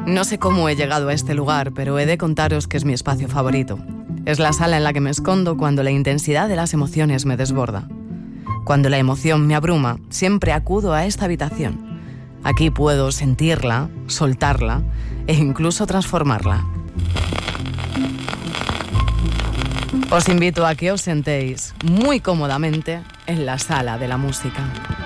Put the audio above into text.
No sé cómo he llegado a este lugar, pero he de contaros que es mi espacio favorito. Es la sala en la que me escondo cuando la intensidad de las emociones me desborda. Cuando la emoción me abruma, siempre acudo a esta habitación. Aquí puedo sentirla, soltarla e incluso transformarla. Os invito a que os sentéis muy cómodamente en la sala de la música.